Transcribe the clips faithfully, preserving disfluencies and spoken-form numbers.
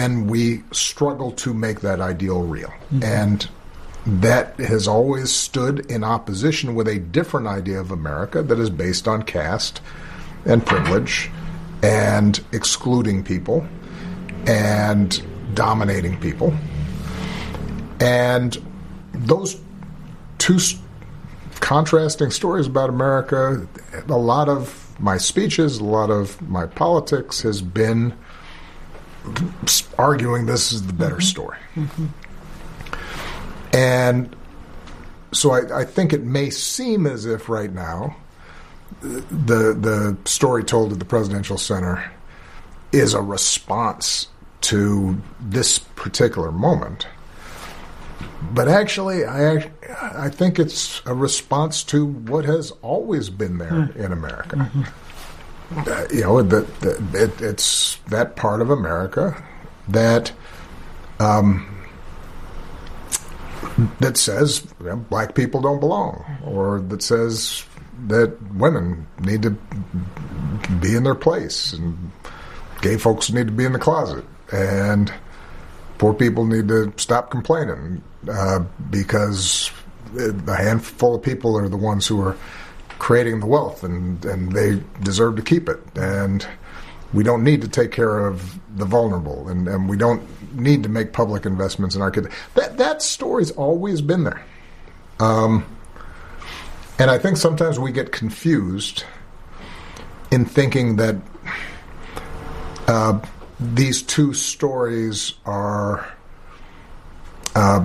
then we struggle to make that ideal real. Mm-hmm. And that has always stood in opposition with a different idea of America that is based on caste and privilege and excluding people and dominating people. And those two contrasting stories about America, a lot of my speeches, a lot of my politics has been arguing this is the better mm-hmm. story. Mm-hmm. And so I, I think it may seem as if right now the the story told at the Presidential Center is a response to this particular moment. But actually, I I think it's a response to what has always been there mm. in America. Mm-hmm. Uh, you know, the, the, it, it's that part of America that um, that says you know, black people don't belong, or that says that women need to be in their place, and gay folks need to be in the closet, and poor people need to stop complaining uh, because a handful of people are the ones who are creating the wealth, and, and they deserve to keep it. And we don't need to take care of the vulnerable, and, and we don't need to make public investments in our kids. That, that story's always been there. Um, and I think sometimes we get confused in thinking that uh, these two stories are, uh,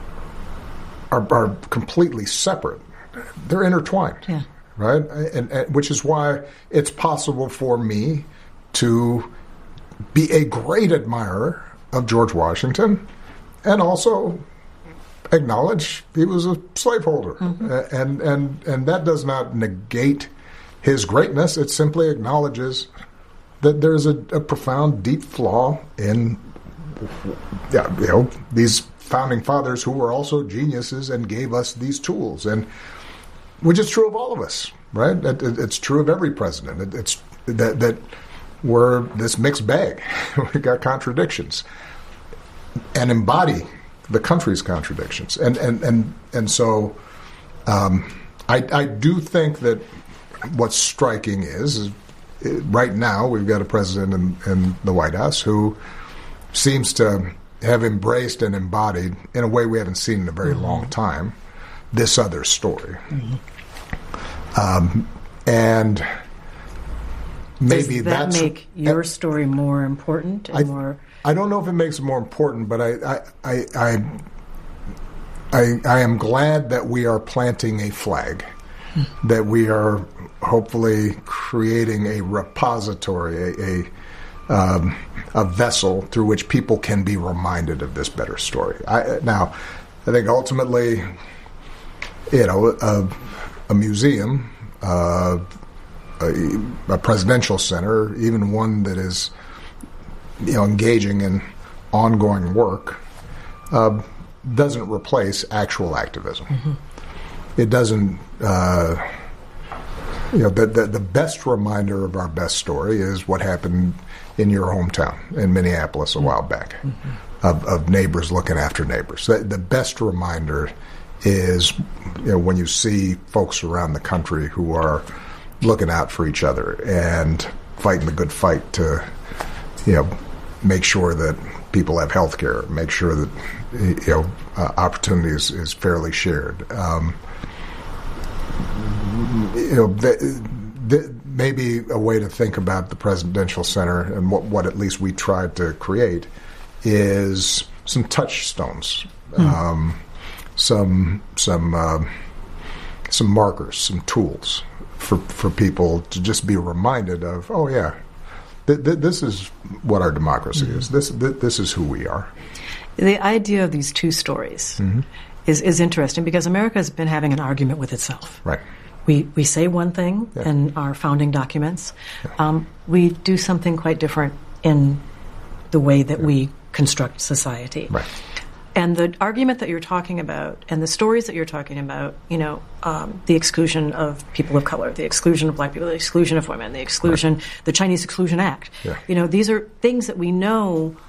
are are completely separate. They're intertwined, yeah. right? And, and which is why it's possible for me to be a great admirer of George Washington and also acknowledge he was a slaveholder. Mm-hmm. And, and, and that does not negate his greatness. It simply acknowledges that there's a, a profound, deep flaw in yeah, you know, these founding fathers who were also geniuses and gave us these tools, and which is true of all of us, right? It, it, it's true of every president. It, it's that that we're this mixed bag. We got contradictions, and embody the country's contradictions, and and and and so um, I I do think that what's striking is. is right now, we've got a president in, in the White House who seems to have embraced and embodied, in a way we haven't seen in a very mm-hmm. long time, this other story. Mm-hmm. Um, and maybe Does that that's make your story more important and I, more? I don't know if it makes it more important, but I I, I I I I am glad that we are planting a flag, mm-hmm. that we are hopefully creating a repository, a a, um, a vessel through which people can be reminded of this better story. I, now, I think ultimately, you know, a, a museum, uh, a, a presidential center, even one that is, you know, engaging in ongoing work, uh, doesn't replace actual activism. Mm-hmm. It doesn't. Uh, You know, the, the the best reminder of our best story is what happened in your hometown in Minneapolis a while back, mm-hmm. of, of neighbors looking after neighbors. The, the best reminder is, you know, when you see folks around the country who are looking out for each other and fighting the good fight to, you know, make sure that people have health care, make sure that, you know, uh, opportunity is, is fairly shared. Um, You know, the, the, maybe a way to think about the Presidential Center and what, what at least we tried to create is some touchstones, mm. um, some some uh, some markers, some tools for for people to just be reminded of. Oh yeah, th- th- this is what our democracy mm-hmm. is. This th- this is who we are. The idea of these two stories mm-hmm. is is interesting because America has been having an argument with itself. Right. We we say one thing yeah. in our founding documents. Yeah. Um, we do something quite different in the way that yeah. we construct society. Right. And the argument that you're talking about and the stories that you're talking about, you know, um, the exclusion of people of color, the exclusion of black people, the exclusion of women, the exclusion, right. the Chinese Exclusion Act, yeah. you know, these are things that we know